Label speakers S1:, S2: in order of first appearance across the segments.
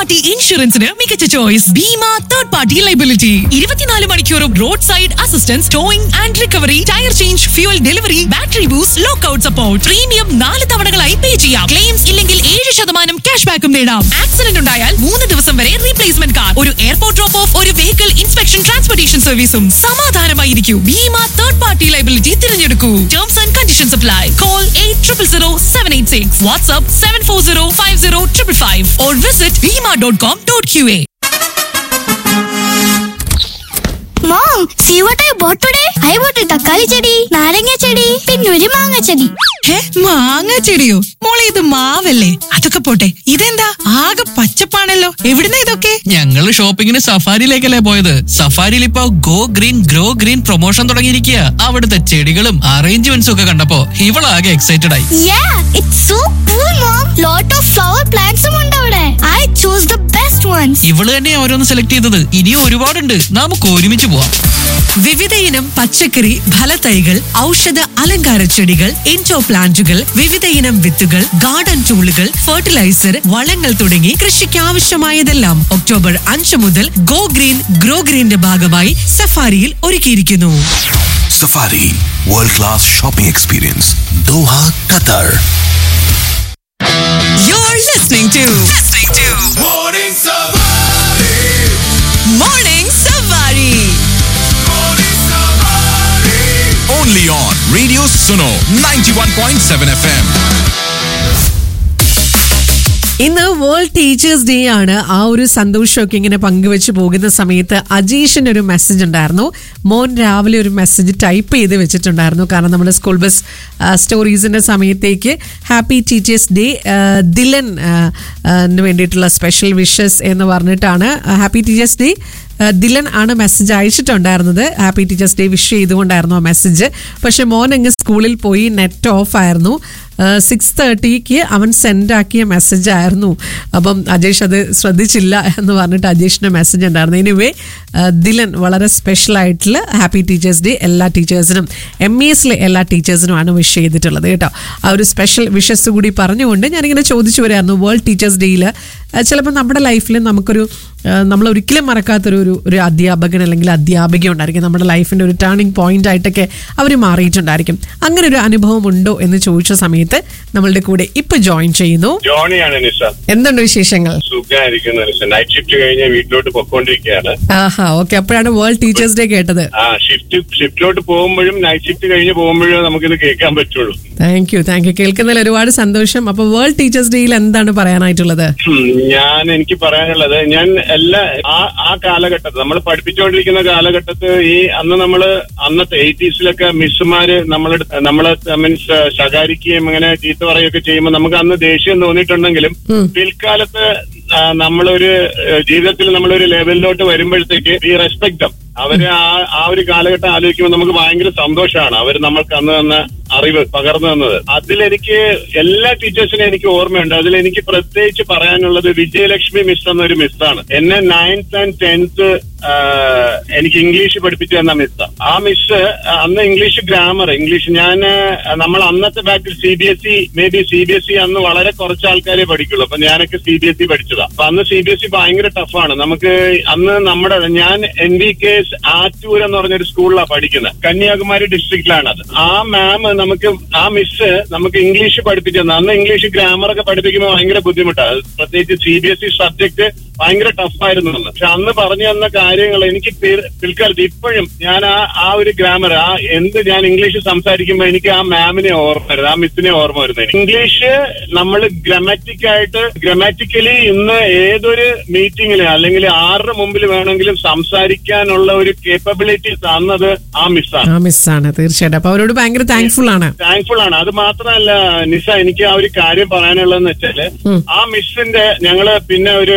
S1: Party ഇൻഷുറൻസിന് മികച്ച choice Bima third party liability. 24 മണിക്കൂറും road side assistance, towing and recovery, tyre change, fuel delivery, battery boost, lockout support. Premium 4 തവണകളായി പേ ചെയ്യാം. Claims ഇല്ലെങ്കിൽ 7% cash ബാക്കും നേടാം. Accident ഉണ്ടായാൽ 3 ദിവസം വരെ റീപ്ലേസ്മെന്റ് കാർ, ഒരു എയർപോർട്ട് ഡ്രോപ്പ് ഓഫ്, ഒരു വെഹിക്കിൾ ഇൻസ്പെക്ഷൻ ട്രാൻസ്പോർട്ടേഷൻ സർവീസും. സമാധാനമായിരിക്കും. Bima third party liability തിരഞ്ഞെടുക്കൂ. Terms and conditions apply. Call 80000786. WhatsApp 74050555 or visit bima.com.qa.
S2: Mom, see what I bought today? I bought a തക്കാളി ചെടി, നാരങ്ങ ചെടി, പിന്നെ ഒരു മാങ്ങ ചെടി.
S1: മാങ്ങ ചെടിയോ? മോളെ, ഇത് മാവല്ലേ? അതൊക്കെ പോട്ടെ, ഇതെന്താ ആകെ പച്ചപ്പാണല്ലോ? എവിടുന്ന ഇതൊക്കെ?
S3: ഞങ്ങള് ഷോപ്പിങ്ങിന് സഫാരിയിലേക്കല്ലേ പോയത്. സഫാരിയിൽ ഇപ്പൊ go green grow green promotion തുടങ്ങിയിരിക്കുക. അവിടുത്തെ ചെടികളും അറേഞ്ച്മെന്റ്സും ഒക്കെ കണ്ടപ്പോ ഇവളാകെ എക്സൈറ്റഡ് ആയി.
S2: Yeah, it's so cool, Mom. Lot of flower plants ഉണ്ട് അവിടെ. I chose the best ones.
S3: ഇവള് തന്നെ ഓരോന്ന് സെലക്ട് ചെയ്തത്. ഇനിയും ഒരുപാടുണ്ട്. നമുക്ക് ഒരുമിച്ച് പോവാം.
S1: വിവിധ ഇനം പച്ചക്കറി, ഫലത്തൈകൾ, ഔഷധ അലങ്കാര ചെടികൾ, ഇൻഡോർ പ്ലാന്റുകൾ, വിവിധ ഇനം വിത്തുകൾ, ഗാർഡൻ ടൂളുകൾ, ഫെർട്ടിലൈസർ, വളങ്ങൾ തുടങ്ങി കൃഷിക്ക് ആവശ്യമായതെല്ലാം ഒക്ടോബർ 5 മുതൽ ഗോ ഗ്രീൻ ഗ്രോ ഗ്രീന്റെ ഭാഗമായി സഫാരിയിൽ ഒരുക്കിയിരിക്കുന്നു.
S4: Safari World Class Shopping Experience, Doha, Qatar.
S1: You're listening to
S4: Morning Safari.
S1: Morning Savari.
S4: Only on Radio Suno 91.7 FM.
S5: ഇന്ന് വേൾഡ് ടീച്ചേഴ്സ് ഡേ ആണ്. ആ ഒരു സന്തോഷമൊക്കെ ഇങ്ങനെ പങ്കുവെച്ച് പോകുന്ന സമയത്ത് അജീഷിന് ഒരു മെസ്സേജ് ഉണ്ടായിരുന്നു. മോൻ രാവിലെ ഒരു മെസ്സേജ് ടൈപ്പ് ചെയ്ത് വെച്ചിട്ടുണ്ടായിരുന്നു. കാരണം നമ്മുടെ സ്കൂൾ ബസ് സ്റ്റോറീസിന്റെ സമയത്തേക്ക് ഹാപ്പി ടീച്ചേഴ്സ് ഡേ, ദിലൻ വേണ്ടിയിട്ടുള്ള സ്പെഷ്യൽ വിഷസ് എന്ന് പറഞ്ഞിട്ടാണ്. ഹാപ്പി ടീച്ചേഴ്സ് ഡേ ദിലൻ ആണ് message അയച്ചിട്ടുണ്ടായിരുന്നത്. Happy teachers day wish ചെയ്തുകൊണ്ടായിരുന്നു ആ മെസ്സേജ്. പക്ഷെ മോൻ അങ്ങ് സ്കൂളിൽ പോയി, നെറ്റ് ഓഫ് ആയിരുന്നു. 6:30 അവൻ സെൻഡ് ആക്കിയ മെസ്സേജ് ആയിരുന്നു. അപ്പം അജേഷ് അത് ശ്രദ്ധിച്ചില്ല എന്ന് പറഞ്ഞിട്ട് അജേഷിന്റെ മെസ്സേജ് ഉണ്ടായിരുന്നു. എനിവേ, ദിലൻ വളരെ സ്പെഷ്യൽ ആയിട്ടുള്ള ഹാപ്പി ടീച്ചേഴ്സ് ഡേ എല്ലാ ടീച്ചേഴ്സിനും, MESലെ എല്ലാ ടീച്ചേഴ്സിനുമാണ് വിഷ് ചെയ്തിട്ടുള്ളത് കേട്ടോ. ആ ഒരു സ്പെഷ്യൽ വിഷസ് കൂടി പറഞ്ഞുകൊണ്ട് ഞാനിങ്ങനെ ചോദിച്ചു വരായിരുന്നു. വേൾഡ് ടീച്ചേഴ്സ് ഡേയിൽ ചിലപ്പോൾ നമ്മുടെ ലൈഫിൽ നമുക്കൊരു നമ്മൾ ഒരിക്കലും മറക്കാത്തൊരു ഒരു അധ്യാപകൻ അല്ലെങ്കിൽ അധ്യാപിക ഉണ്ടായിരിക്കും. നമ്മുടെ ലൈഫിൻ്റെ ഒരു ടേണിംഗ് പോയിന്റ് ആയിട്ടൊക്കെ അവർ മാറിയിട്ടുണ്ടായിരിക്കും. അങ്ങനെ ഒരു അനുഭവം ഉണ്ടോ എന്ന് ചോദിച്ച സമയത്ത് നമ്മളുടെ കൂടെ ഇപ്പൊ ജോയിൻ ചെയ്യുന്നു
S6: ജോണിയാണ്. നിഷ,
S5: എന്തുണ്ട് വിശേഷങ്ങൾ?
S6: സുഖമായിരിക്കുന്നു. നൈറ്റ് ഷിഫ്റ്റ് കഴിഞ്ഞ് വീട്ടിലോട്ട് പൊക്കോണ്ടിരിക്കുകയാണ്.
S5: ആഹാ, ഓക്കെ. അപ്പോഴാണ് വേൾഡ് ടീച്ചേഴ്സ് ഡേ കേട്ടത്.
S6: ഷിഫ്റ്റിലോട്ട് പോകുമ്പോഴും നൈറ്റ് ഷിഫ്റ്റ് കഴിഞ്ഞ് പോകുമ്പോഴും നമുക്കിത് കേൾക്കാൻ പറ്റുള്ളൂ.
S5: Thank you. കേൾക്കുന്നതിൽ ഒരുപാട് സന്തോഷം. അപ്പൊ വേൾഡ് ടീച്ചേഴ്സ് ഡേയിൽ എന്താണ് പറയാനായിട്ടുള്ളത്?
S6: എനിക്ക് പറയാനുള്ളത്, ഞാൻ ആ കാലഘട്ടത്തിൽ നമ്മൾ പഠിപ്പിച്ചുകൊണ്ടിരിക്കുന്ന കാലഘട്ടത്തിൽ അന്നത്തെ 80s മിസ്സുമാര് നമ്മളെ മീൻസ് ശകാരിക്കുകയും അങ്ങനെ ചീത്ത പറയുകയൊക്കെ ചെയ്യുമ്പോൾ നമുക്ക് അന്ന് ദേഷ്യം തോന്നിയിട്ടുണ്ടെങ്കിലും പിൽക്കാലത്ത് നമ്മളൊരു ജീവിതത്തിൽ നമ്മളൊരു ലെവലിലോട്ട് വരുമ്പോഴത്തേക്ക് ഈ റെസ്പെക്ട് അവര് ആ ഒരു കാലഘട്ടം ആലോചിക്കുമ്പോൾ നമുക്ക് ഭയങ്കര സന്തോഷമാണ്. അവർ നമ്മൾക്ക് അന്ന് തന്ന അറിവ് പകർന്നു തന്നത്. അതിലെനിക്ക് എല്ലാ ടീച്ചേഴ്സിനെ എനിക്ക് ഓർമ്മയുണ്ട്. അതിലെനിക്ക് പ്രത്യേകിച്ച് പറയാനുള്ളത് വിജയലക്ഷ്മി മിസ് എന്നൊരു മിസ്സാണ്. എന്നെ 9th and 10th എനിക്ക് ഇംഗ്ലീഷ് പഠിപ്പിച്ചു തന്ന മിസ്സാ. ആ മിസ് അന്ന് ഇംഗ്ലീഷ് ഗ്രാമർ, നമ്മൾ അന്നത്തെ ബാച്ചിൽ CBSE അന്ന് വളരെ കുറച്ച് ആൾക്കാരെ പഠിക്കുള്ളൂ. അപ്പൊ ഞാനൊക്കെ CBSE പഠിച്ചതാ. അപ്പൊ അന്ന് CBSE ഭയങ്കര ടഫാണ്. നമുക്ക് അന്ന് ഞാൻ NVK ആറ്റൂർ എന്ന് പറഞ്ഞൊരു സ്കൂളിലാണ് പഠിക്കുന്നത്. കന്യാകുമാരി ഡിസ്ട്രിക്റ്റിലാണ് അത്. ആ മിസ് നമുക്ക് ഇംഗ്ലീഷ് പഠിപ്പിച്ചു തന്നെ. അന്ന് ഇംഗ്ലീഷ് ഗ്രാമറൊക്കെ പഠിപ്പിക്കുമ്പോൾ ഭയങ്കര ബുദ്ധിമുട്ടാണ്. പ്രത്യേകിച്ച് CBSE സബ്ജക്ട് ഭയങ്കര ടഫായിരുന്നു അന്ന്. പക്ഷെ അന്ന് പറഞ്ഞു തന്ന കാര്യങ്ങൾ എനിക്ക് പിൽക്കാലത്ത് ഇപ്പോഴും ഞാൻ ആ ഒരു ഗ്രാമർ ഞാൻ ഇംഗ്ലീഷ് സംസാരിക്കുമ്പോൾ എനിക്ക് ആ മാമിനെ ഓർമ്മ വരുന്നത്, ആ മിസ്സിനെ ഓർമ്മ വരുന്നത്. ഇംഗ്ലീഷ് നമ്മൾ ഗ്രാമാറ്റിക്കലി ഇന്ന് ഏതൊരു മീറ്റിംഗിൽ അല്ലെങ്കിൽ ആരുടെ മുമ്പിൽ വേണമെങ്കിലും സംസാരിക്കാനുള്ള ഒരു കേപ്പബിലിറ്റി തന്നത് ആ മിസ്സാണ്.
S5: തീർച്ചയായിട്ടും. അപ്പൊ അവരോട് ഭയങ്കര താങ്ക്ഫുൾ ആണ്.
S6: അത് മാത്രമല്ല നിസ, എനിക്ക് ആ ഒരു കാര്യം പറയാനുള്ളതെന്ന് വെച്ചാല് ആ മിസ്സിന്റെ ഞങ്ങള് പിന്നെ ഒരു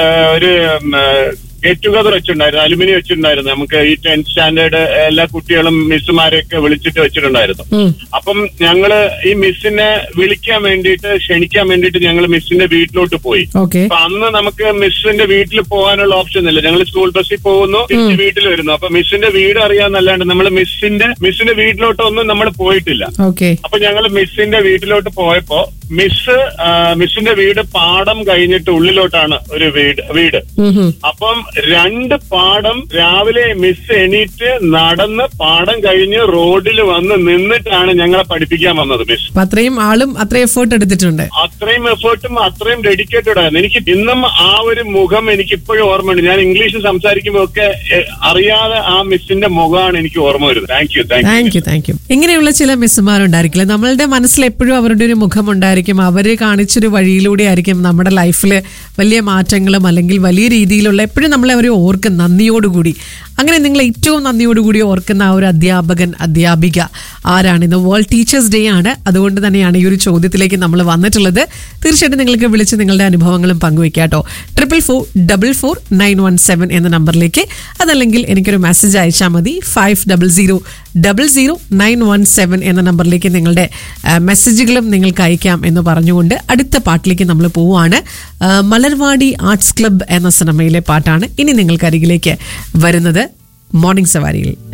S6: ഗെറ്റ് ടുഗദർ വെച്ചിട്ടുണ്ടായിരുന്നു, അലുമിനി വെച്ചിട്ടുണ്ടായിരുന്നു. നമുക്ക് ഈ 10th സ്റ്റാൻഡേർഡ് എല്ലാ കുട്ടികളും മിസ്സുമാരെയൊക്കെ വിളിച്ചിട്ട് വെച്ചിട്ടുണ്ടായിരുന്നു. അപ്പം ഞങ്ങള് ഈ മിസ്സിനെ ക്ഷണിക്കാൻ വേണ്ടിയിട്ട് ഞങ്ങൾ മിസ്സിന്റെ വീട്ടിലോട്ട് പോയി. അപ്പൊ അന്ന് നമുക്ക് മിസ്സിന്റെ വീട്ടിൽ പോകാനുള്ള ഓപ്ഷൻ ഇല്ല. ഞങ്ങൾ സ്കൂൾ ബസ്സിൽ പോകുന്നു, തിരിച്ച് വീട്ടിൽ വരുന്നു. അപ്പൊ മിസ്സിന്റെ വീട് അറിയാന്നല്ലാണ്ട് നമ്മൾ മിസ്സിന്റെ വീട്ടിലോട്ടൊന്നും നമ്മൾ പോയിട്ടില്ല. അപ്പൊ ഞങ്ങൾ മിസ്സിന്റെ വീട്ടിലോട്ട് പോയപ്പോ മിസ്സിന്റെ വീട് പാടം കഴിഞ്ഞിട്ട് ഉള്ളിലോട്ടാണ് ഒരു വീട്. അപ്പം 2 പാടം രാവിലെ മിസ് എണീറ്റ് നടന്ന് പാടം കഴിഞ്ഞ് റോഡിൽ വന്ന് നിന്നിട്ടാണ് ഞങ്ങളെ പഠിപ്പിക്കാൻ വന്നത് മിസ്.
S5: അത്രയും ആളും അത്രയും എഫേർട്ട് എടുത്തിട്ടുണ്ട്.
S6: അത്രയും എഫേർട്ടും അത്രയും ഡെഡിക്കേറ്റഡ് ആയിരുന്നു. എനിക്ക് ഇന്നും ആ ഒരു മുഖം എനിക്ക് ഇപ്പോഴും ഓർമ്മയുണ്ട്. ഞാൻ ഇംഗ്ലീഷിൽ സംസാരിക്കുമ്പോൾ ഒക്കെ അറിയാതെ ആ മിസ്സിന്റെ മുഖമാണ് എനിക്ക് ഓർമ്മ വരുന്നത്.
S5: Thank you. ഇങ്ങനെയുള്ള ചില മിസ്സുമാരുണ്ടായിരിക്കില്ല, നമ്മളുടെ മനസ്സിൽ എപ്പോഴും അവരുടെ ഒരു മുഖം ഉണ്ടായിരിക്കും. അവര് കാണിച്ചൊരു വഴിയിലൂടെ ആയിരിക്കും നമ്മുടെ ലൈഫിൽ വലിയ മാറ്റങ്ങളും അല്ലെങ്കിൽ വലിയ രീതിയിലുള്ള എപ്പോഴും നമ്മളെ അവർ ഓർക്കും നന്ദിയോടുകൂടി. അങ്ങനെ നിങ്ങൾ ഏറ്റവും നന്ദിയോടുകൂടി ഓർക്കുന്ന ആ ഒരു അധ്യാപകൻ അധ്യാപിക ആരാണ്? ഇന്ന് വേൾഡ് ടീച്ചേഴ്സ് ഡേ ആണ്. അതുകൊണ്ട് തന്നെയാണ് ഈ ഒരു ചോദ്യത്തിലേക്ക് നമ്മൾ വന്നിട്ടുള്ളത്. തീർച്ചയായിട്ടും നിങ്ങൾക്ക് വിളിച്ച് നിങ്ങളുടെ അനുഭവങ്ങളും പങ്കുവെക്കാം കേട്ടോ. 444-917 എന്ന നമ്പറിലേക്ക്. അതല്ലെങ്കിൽ എനിക്കൊരു മെസ്സേജ് അയച്ചാൽ മതി. 5000917 എന്ന നമ്പറിലേക്ക് നിങ്ങളുടെ മെസ്സേജുകളും നിങ്ങൾക്ക് അയക്കാം എന്ന് പറഞ്ഞുകൊണ്ട് അടുത്ത പാട്ടിലേക്ക് നമ്മൾ പോവുകയാണ്. മലർവാടി ആർട്സ് ക്ലബ്ബ് എന്ന സിനിമയിലെ പാട്ടാണ് ഇനി നിങ്ങൾക്ക് അരികിലേക്ക് വരുന്നത് മോർണിംഗ് സവാരിയിൽ.